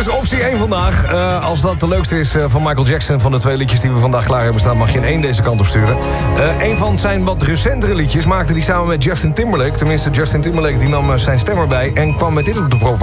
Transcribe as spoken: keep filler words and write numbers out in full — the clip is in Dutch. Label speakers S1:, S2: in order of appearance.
S1: is optie één vandaag. Uh, als dat de leukste is uh, van Michael Jackson... van de twee liedjes die we vandaag klaar hebben staan... mag je in één deze kant op sturen. Uh, een van zijn wat recentere liedjes maakte hij samen met Justin Timberlake. Tenminste, Justin Timberlake die nam uh, zijn stem erbij... en kwam met dit op de prop.